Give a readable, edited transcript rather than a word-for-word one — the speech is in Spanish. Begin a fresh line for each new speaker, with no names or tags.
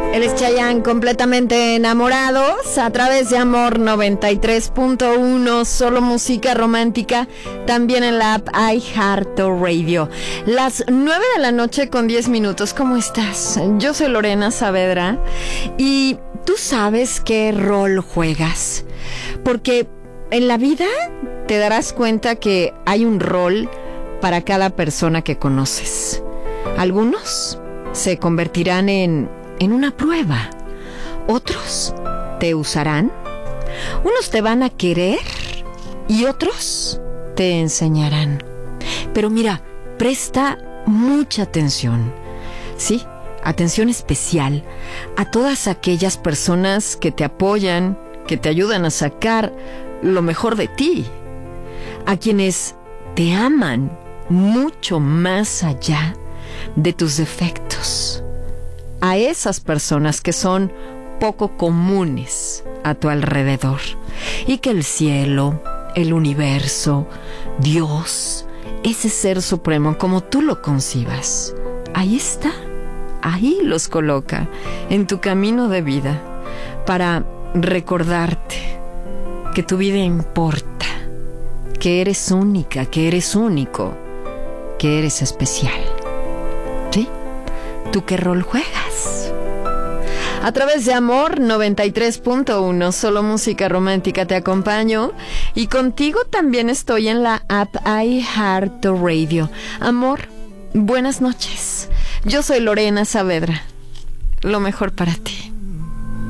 Él es Chayanne, completamente enamorados, a través de Amor 93.1, solo música romántica, también en la app iHeartRadio. Las 9 de la noche con 10 minutos, ¿cómo estás? Yo soy Lorena Saavedra y tú sabes qué rol juegas, porque en la vida te darás cuenta que hay un rol para cada persona que conoces. Algunos se convertirán en una prueba. Otros te usarán. Unos te van a querer y otros te enseñarán. Pero mira, presta mucha atención. Sí, atención especial a todas aquellas personas que te apoyan, que te ayudan a sacar lo mejor de ti. A quienes te aman mucho más allá de tus defectos. A esas personas que son poco comunes a tu alrededor y que el cielo, el universo, Dios, ese ser supremo como tú lo concibas, ahí está, ahí los coloca en tu camino de vida para recordarte que tu vida importa, que eres única, que eres único, que eres especial. ¿Sí? ¿Tú qué rol juegas? A través de Amor 93.1, solo música romántica, te acompaño. Y contigo también estoy en la app iHeartRadio. Amor, buenas noches. Yo soy Lorena Saavedra. Lo mejor para ti.